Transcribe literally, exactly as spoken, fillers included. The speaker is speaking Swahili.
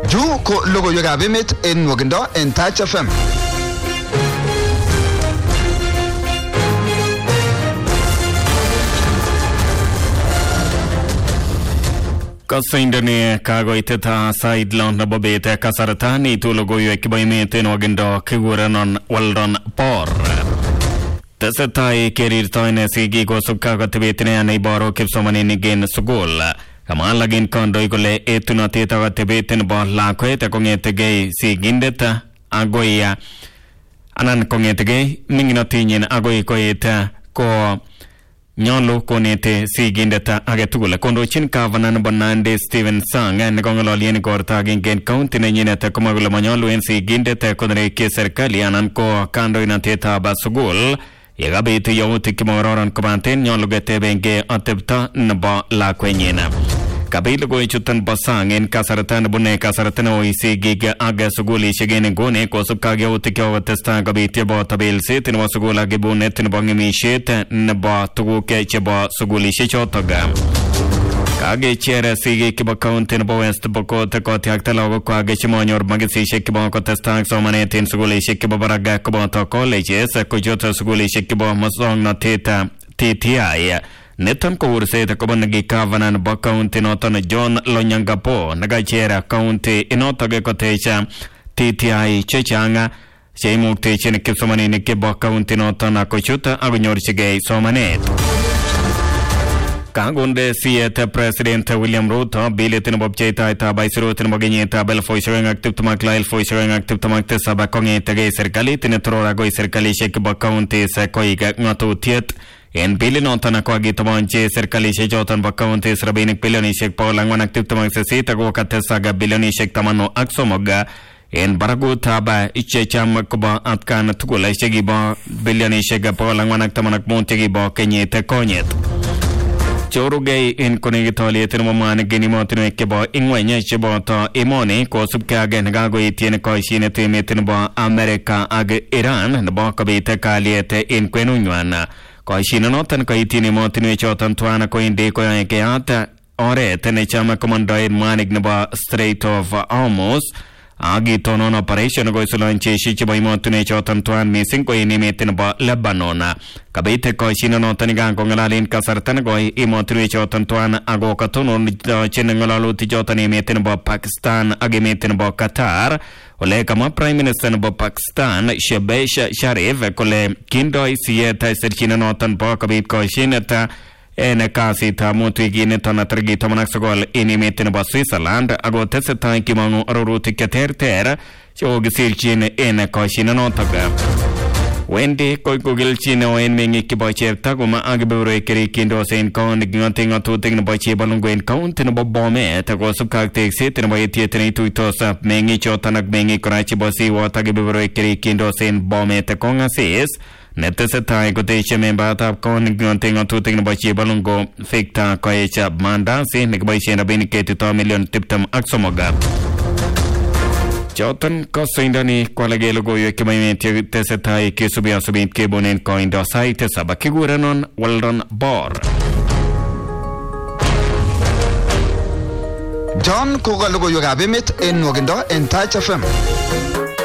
Ju ko logoiwekab emet en nwogindo en Touch F M. Kasindani kagoiteta sideline nebo bete kasartani tu logoiwek kibo emet en nwogindo kigurenon Weldon Por. Tesetai kerirtoen sigik kosubkei kotebet neya neiboru kipsomaninik en sukul. Kamalagin kondoi kole etunotet ak kotebet nebo lakwet kong'etegei sigindet agoi anan kong'etegei ming'inotinyin agoi koet ko nyolu konete sigindet agetugul. Kondochin gavana nebo Nandi Stephen Sang nekong'ololien igorto agenge en county nenyinet komwa kole manyolu en sigindet konereki serikali anan ko kandoinatetab sukul yekabit yautik chemokororon kobaten nyolu ketebengei atebto nebo lakwenyin. Kabit logoichuton bo Sang en kasarta nebune kasarta neui sigik ak sukulisiek en nguni kosubkei ak yautik chekokotestai kobit chebo tabelset nebo sukul ak ibunet nebo ng'emisiet nebo tuguk chebo sukulisiek chotok. Kakecher sigik chebo county nebo West Pokot kotyakta lagokwak chemonyor makisisiek chebo kotestai ak somanet en sukulisiek chebo barak koboto colleges kochoto sukulisiek chebo muswong'notet T T I. Niton ko urset kobun gavana nebo county noton John Lonyangapo nekacher county inotok kotecha T T I chechang cheimuktechin kipsomaninik chebo county noton kochut akonyorchigei somanet. Kagonde siyet President William Ruto bilit nebo pcheitaetab aisurut nebo kenyitab elfusiek oeng ak tiptem ak lo elfusiek oeng ak tiptem ak tisab kong'etegei serikalit netoror agoi serikalisiek chebo counties koik ng'atutiet. En bilit noton kokakitobonchi serikalisiek choton bo counties rabinik bilionisiek bogol ang'wan ak tiptem ak sisit ako katesak bilionisiek tamanu ak somok en barakutab checham kobo atkan tugul chekibo bilionisiek bogol ang'wan ak taman ak mut chekibo kenyit konyet. Chorugei en konekit oliet nebo mwanik en emotinwek chebo ing'weny cheboto emoni kosubkei ak nekakoityin koisyinet emet nebo Amerika ak Iran nebo kobit kalyet en kwenunywan. Koisyinonoton koityin emotinwek choton tuan koendi koyoe keyat oret necham komondoen mwanik nebo Strait of Hormuz ak itonon operation koisulon jeshi chebo emotinwek choton tuan missing ko en emet nebo Lebanon. Kabit koisyinonoton kangong'alalen kasarta nekoi emotinwek choton tuan ako katononjin ng'alalutik choton emet nebo Pakistan ak emet nebo Qatar. Ole kama Prime Minister nebo Pakistan Shehbaz Sharif kole kindoi siyet sirchinonoton bo kabit koisyinet en kasitab mut wikiniton tarikit taman ak sogol en emet nebo Switzerland ako tesetai kimong'u arorutik cheterter chekokisirchin en koisyinonotok. Wendi koiku kelchin neo en meng'ik chebo Cheptagum ak kebeberwek cherikyindos en county ng'ote ng'atutik nebo Chebalungu en county nebo Bomet kosubkei ak tekset nebo etiet neituitos meng'ik choton ak meng'ik kora chebo Siwot ak kebeberwek cherikyindos en Bomet kong'asis netesetai koteche membatab county ng'ote ng'atutik nebo Chebalungu Victor Koech Mandasi nekiboisien rabinik ketito milion tiptem ak somok. Choton kosoindoni kwalake logoiwek chebo emet tesetai kesubi asubit kebunen koindo sait tisab kigurenon Weldon Por. John ko logoiwekab emet en nwogindo en Touch F M.